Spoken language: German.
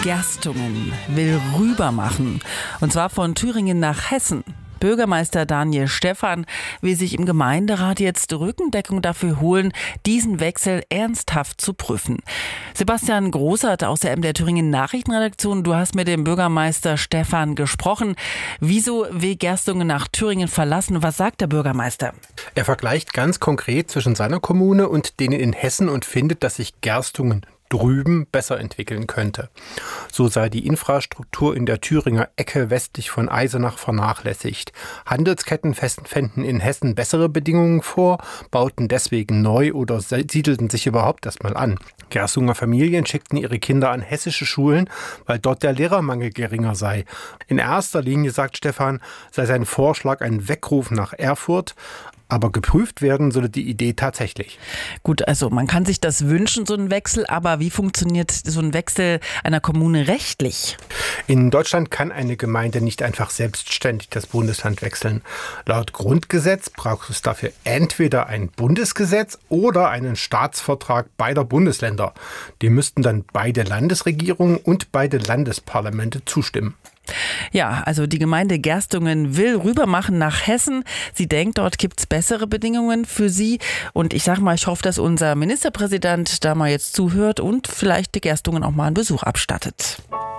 Gerstungen will rübermachen. Und zwar von Thüringen nach Hessen. Bürgermeister Daniel Stephan will sich im Gemeinderat jetzt Rückendeckung dafür holen, diesen Wechsel ernsthaft zu prüfen. Sebastian Großert aus der MDR Thüringen Nachrichtenredaktion, du hast mit dem Bürgermeister Stephan gesprochen. Wieso will Gerstungen nach Thüringen verlassen? Was sagt der Bürgermeister? Er vergleicht ganz konkret zwischen seiner Kommune und denen in Hessen und findet, dass sich Gerstungen drüben besser entwickeln könnte. So sei die Infrastruktur in der Thüringer Ecke westlich von Eisenach vernachlässigt. Handelsketten fänden in Hessen bessere Bedingungen vor, bauten deswegen neu oder siedelten sich überhaupt erstmal an. Gerstunger Familien schickten ihre Kinder an hessische Schulen, weil dort der Lehrermangel geringer sei. In erster Linie, sagt Stephan, sei sein Vorschlag ein Weckruf nach Erfurt. Aber geprüft werden solle die Idee tatsächlich. Gut, also man kann sich das wünschen, so ein Wechsel, aber wie funktioniert so ein Wechsel einer Kommune rechtlich? In Deutschland kann eine Gemeinde nicht einfach selbstständig das Bundesland wechseln. Laut Grundgesetz braucht es dafür entweder ein Bundesgesetz oder einen Staatsvertrag beider Bundesländer. Dem müssten dann beide Landesregierungen und beide Landesparlamente zustimmen. Ja, also die Gemeinde Gerstungen will rübermachen nach Hessen. Sie denkt, dort gibt's bessere Bedingungen für sie. Und ich hoffe, dass unser Ministerpräsident da mal jetzt zuhört und vielleicht die Gerstungen auch mal einen Besuch abstattet.